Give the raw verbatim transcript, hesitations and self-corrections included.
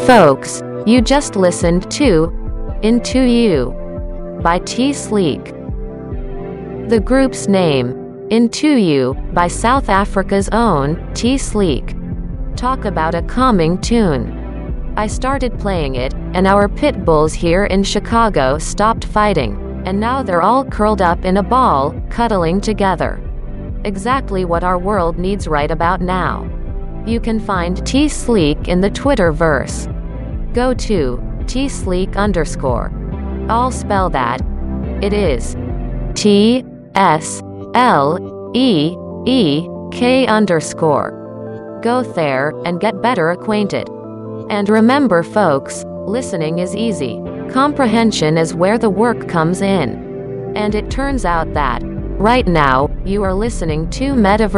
Folks, you just listened to Into You by T Sleek. The group's name, Into You, by South Africa's own T Sleek. Talk about a calming tune. I started playing it, and our pit bulls here in Chicago stopped fighting, and now they're all curled up in a ball, cuddling together. Exactly what our world needs right about now. You can find T Sleek in the Twitterverse. Go to T Sleek underscore. I'll spell that. It is T S L E E K underscore. Go there and get better acquainted. And remember, folks, listening is easy. Comprehension is where the work comes in. And it turns out that, right now, you are listening to Metaverse.